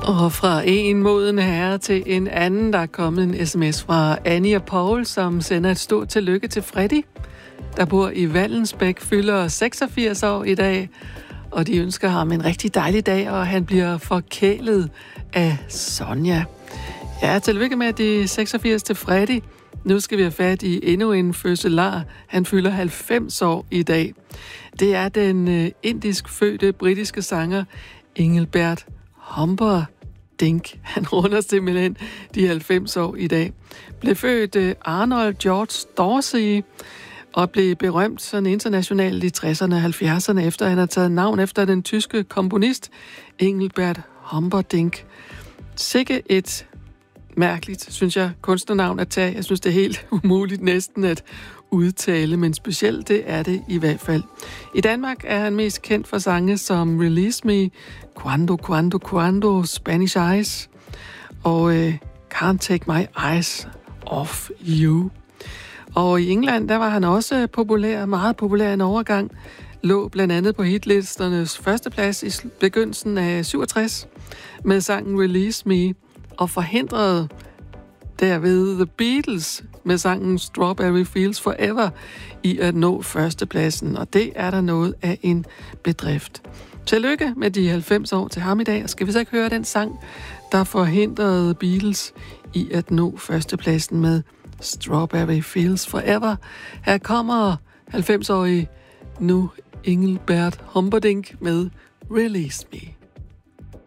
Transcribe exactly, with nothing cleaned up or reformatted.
Og fra en moden herre til en anden, der er kommet en sms fra Annie og Paul, som sender et stort tillykke til Freddy, der bor i Vallensbæk, fylder seksogfirs år i dag, og de ønsker ham en rigtig dejlig dag, og han bliver forkælet af Sonja. Ja, tillykke med de seksogfirs til Freddy. Nu skal vi have fat i endnu en fødselar. Han fylder halvfems år i dag. Det er den øh, indisk fødte britiske sanger Engelbert Humperdinck. Han runder simpelthen de halvfems år i dag. Blev født øh, Arnold George Dorsey og blev berømt sådan internationalt i tresserne og halvfjerdserne, efter han har taget navn efter den tyske komponist Engelbert Humperdinck. Sikke et mærkeligt, synes jeg, kunstnernavn at tage. Jeg synes, det er helt umuligt næsten at udtale, men specielt det er det i hvert fald. I Danmark er han mest kendt for sange som Release Me, Quando, Quando, Quando, Spanish Eyes og øh, Can't Take My Eyes Off You. Og i England, der var han også populær, meget populær en overgang, lå blandt andet på hitlisternes førsteplads i begyndelsen af syvogtres med sangen Release Me, og forhindrede derved The Beatles med sangen Strawberry Fields Forever i at nå førstepladsen, og det er der noget af en bedrift. Tillykke med de halvfems år til ham i dag, og skal vi så ikke høre den sang, der forhindrede Beatles i at nå førstepladsen med Strawberry Fields Forever. Her kommer halvfems-årige nu Engelbert Humperdinck med Release Me.